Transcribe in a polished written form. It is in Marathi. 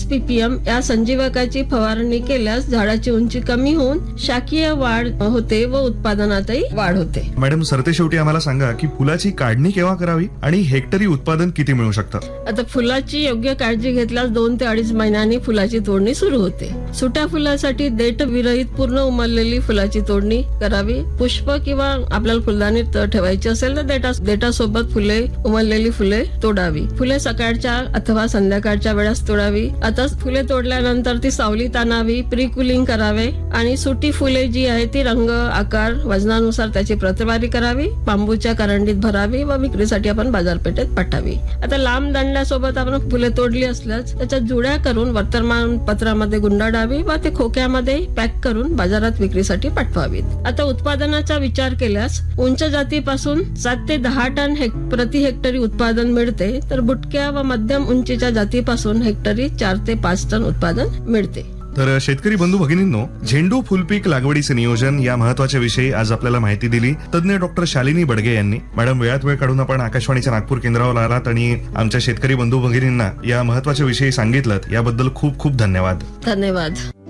ppm या संजीवकाची फवारणी केल्यास झाडाची उंची कमी होऊन शाकीय वाढ होते व उत्पादनातही वाढ होते. मॅडम, सरतेशेवटी आम्हाला सांगा की फुलाची काढणी केव्हा करावी आणि हेक्टरी उत्पादन किती मिळू शकतं? आता फुलाची योग्य काळजी घेतल्यास 2 ते 2.5 महिन्यांनी फुलाची तोडणी सुरू होते. सुट्या फुलासाठी देठ विरहित पूर्ण उमललेली फुलाची तोडणी करावी. पुष्प किंवा आपल्याला फुलदाणी ठेवायची असेल तर देठासोबत फुले उमललेली फुले तोडावी. फुले सकाळच्या अथवा संध्याकाळच्या वेळास तोडावी. आता फुले तोडल्यानंतर ती सावलीत आणावी, प्री कुलिंग करावे आणि सुटी फुले जी आहे ती रंग, आकार, वजनानुसार त्याची प्रतवारी करावी, बांबूच्या करंडीत भरावी व विक्रीसाठी आपण बाजारपेठेत पाठवावी. आता लांब दांड्यासोबत आपण फुले तोडली असल्यास त्याच्या जुड्या करून वर्तमानपत्रामध्ये गुंडाळावी व ते खोक्यामध्ये पॅक करून बाजारात विक्रीसाठी पाठवावीत. आता उत्पादनाचा विचार केल्यास उंच जातीपासून 7 ते 10 टन प्रति हेक्टरी उत्पादन मिळते, तर बुटक्या व मध्यम उंचीच्या जातीपासून हेक्टरी 4 ते 5 टन उत्पादन मिळते. तर शेतकरी बंधू भगिनींनो, झेंडू फुलपीक लागवडीचे नियोजन या महत्वाच्या विषयी आज आपल्याला माहिती दिली तज्ञ डॉक्टर शालिनी बडगे यांनी. मॅडम, वेळात वेळ काढून आपण आकाशवाणीच्या नागपूर केंद्रावर आलात आणि आमच्या शेतकरी बंधू भगिनींना या महत्वाच्या विषयी सांगितलं, याबद्दल खूप खूप धन्यवाद. धन्यवाद.